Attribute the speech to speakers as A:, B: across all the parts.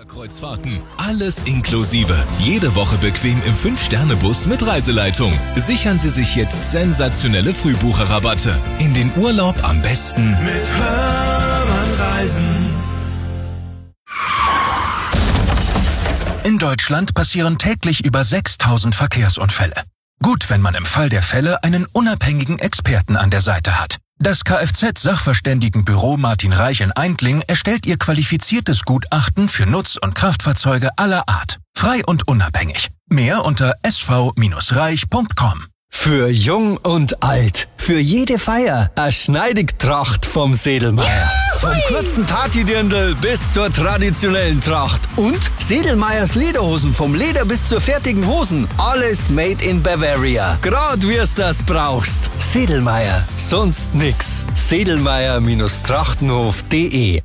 A: Kreuzfahrten. Alles inklusive. Jede Woche bequem im 5-Sterne-Bus mit Reiseleitung. Sichern Sie sich jetzt sensationelle Frühbucherrabatte. In den Urlaub am besten mit Hörmann Reisen.
B: In Deutschland passieren täglich über 6000 Verkehrsunfälle. Gut, wenn man im Fall der Fälle einen unabhängigen Experten an der Seite hat. Das Kfz-Sachverständigenbüro Martin Reich in Eindling erstellt Ihr qualifiziertes Gutachten für Nutz- und Kraftfahrzeuge aller Art. Frei und unabhängig. Mehr unter sv-reich.com.
C: Für jung und alt, für jede Feier, eine Schneidigtracht vom Sedlmeier. Vom kurzen Partydirndl bis zur traditionellen Tracht. Und Sedlmeiers Lederhosen, vom Leder bis zur fertigen Hosen. Alles made in Bavaria. Grad wie's das brauchst. Sedlmeier, sonst nix. Sedlmeier-trachtenhof.de.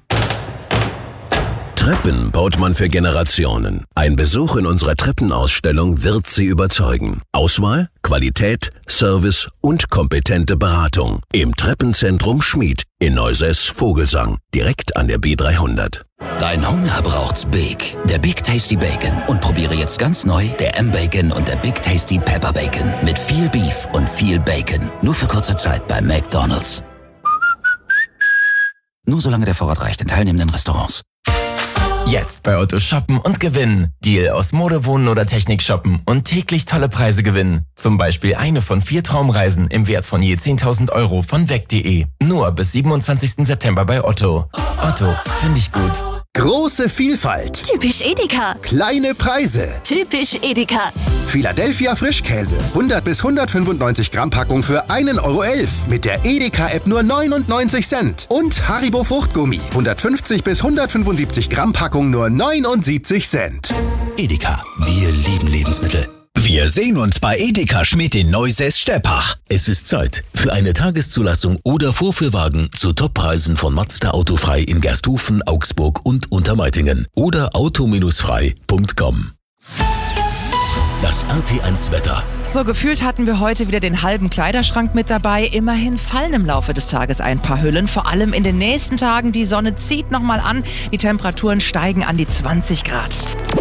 D: Treppen baut man für Generationen. Ein Besuch in unserer Treppenausstellung wird Sie überzeugen. Auswahl, Qualität, Service und kompetente Beratung. Im Treppenzentrum Schmied in Neusäß-Vogelsang, direkt an der B300.
E: Dein Hunger braucht's Big. Der Big Tasty Bacon. Und probiere jetzt ganz neu der M-Bacon und der Big Tasty Pepper Bacon. Mit viel Beef und viel Bacon. Nur für kurze Zeit bei McDonald's. Nur solange der Vorrat reicht in teilnehmenden Restaurants.
F: Jetzt bei Otto shoppen und gewinnen. Deal aus Mode, Wohnen oder Technik shoppen und täglich tolle Preise gewinnen. Zum Beispiel eine von 4 Traumreisen im Wert von je 10.000 Euro von weg.de. Nur bis 27. September bei Otto. Otto, finde ich gut.
G: Große Vielfalt.
H: Typisch Edeka.
G: Kleine Preise.
H: Typisch Edeka.
G: Philadelphia Frischkäse. 100 bis 195 Gramm Packung für 1,11 € mit der Edeka-App nur 99 Cent. Und Haribo Fruchtgummi. 150 bis 175 Gramm Packung nur 79 Cent.
E: Edeka. Wir lieben Lebensmittel.
I: Wir sehen uns bei Edeka Schmied in Neusäß-Steppach.
J: Es ist Zeit für eine Tageszulassung oder Vorführwagen zu Toppreisen von Mazda Autofrei in Gersthofen, Augsburg und Untermeitingen oder auto-frei.com. Das RT1 Wetter.
K: So, gefühlt hatten wir heute wieder den halben Kleiderschrank mit dabei. Immerhin fallen im Laufe des Tages ein paar Hüllen. Vor allem in den nächsten Tagen. Die Sonne zieht nochmal an. Die Temperaturen steigen an die 20 Grad.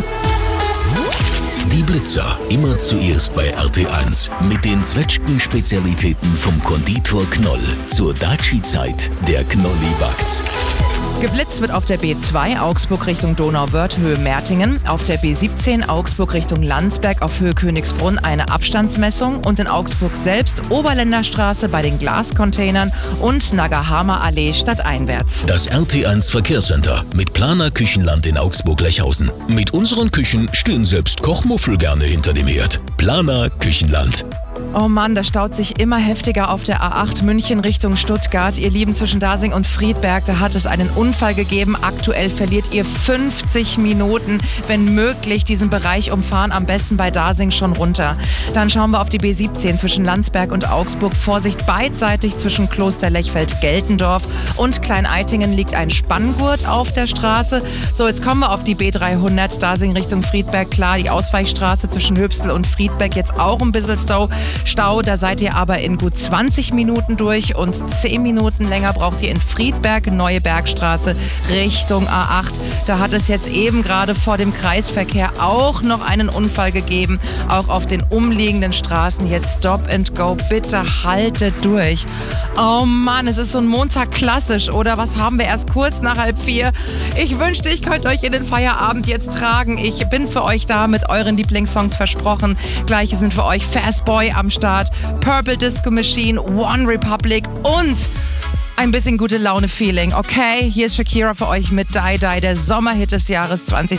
J: Die Blitzer, immer zuerst bei RT1 mit den Zwetschgen-Spezialitäten vom Konditor Knoll. Zur Daci-Zeit, der Knolli backt.
K: Geblitzt wird auf der B2 Augsburg Richtung Donauwörth, Höhe Mertingen. Auf der B17 Augsburg Richtung Landsberg auf Höhe Königsbrunn eine Abstandsmessung. Und in Augsburg selbst Oberländerstraße bei den Glascontainern und Nagahama Allee stadteinwärts.
J: Das RT1 Verkehrscenter mit Planer Küchenland in Augsburg-Lechhausen. Mit unseren Küchen stehen selbst Kochmuffel gerne hinter dem Herd. Planer Küchenland.
K: Oh Mann, das staut sich immer heftiger auf der A8 München Richtung Stuttgart. Ihr Lieben, zwischen Dasing und Friedberg, da hat es einen Unfall gegeben. Aktuell verliert ihr 50 Minuten. Wenn möglich, diesen Bereich umfahren, am besten bei Dasing schon runter. Dann schauen wir auf die B17 zwischen Landsberg und Augsburg. Vorsicht beidseitig zwischen Kloster Lechfeld-Geltendorf und Klein-Eitingen liegt ein Spanngurt auf der Straße. So, jetzt kommen wir auf die B300 Dasing Richtung Friedberg. Klar, die Ausweichstraße zwischen Höchstel und Friedberg jetzt auch ein bisschen Stau, da seid ihr aber in gut 20 Minuten durch und 10 Minuten länger braucht ihr in Friedberg, Neue Bergstraße Richtung A8. Da hat es jetzt eben gerade vor dem Kreisverkehr auch noch einen Unfall gegeben. Auch auf den umliegenden Straßen jetzt Stop and Go. Bitte haltet durch. Oh Mann, es ist so ein Montag klassisch, oder? Was haben wir erst kurz nach 3:30? Ich wünschte, ich könnte euch in den Feierabend jetzt tragen. Ich bin für euch da mit euren Lieblingssongs versprochen. Gleiche sind für euch Fast Boy am Start, Purple Disco Machine, One Republic und ein bisschen gute Laune-Feeling. Okay, hier ist Shakira für euch mit Die Die, der Sommerhit des Jahres 2020.